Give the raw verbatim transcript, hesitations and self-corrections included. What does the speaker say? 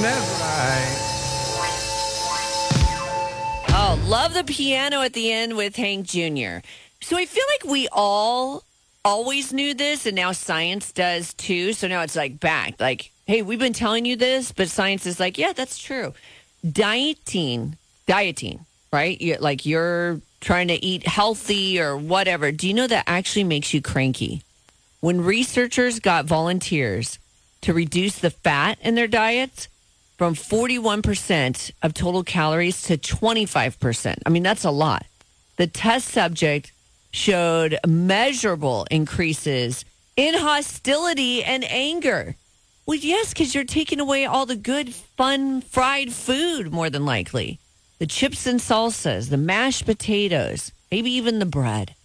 that's right. Oh, love the piano at the end with Hank Junior So I feel like we all always knew this, and now science does too. So now it's like back, like, hey, we've been telling you this, but science is like, yeah, that's true. Dieting, dieting, right? You, like you're trying to eat healthy or whatever. Do you know that actually makes you cranky? When researchers got volunteers to reduce the fat in their diets from forty-one percent of total calories to twenty-five percent. I mean, that's a lot. The test subject showed measurable increases in hostility and anger. Well, yes, because you're taking away all the good, fun, fried food, more than likely. The chips and salsas, the mashed potatoes, maybe even the bread.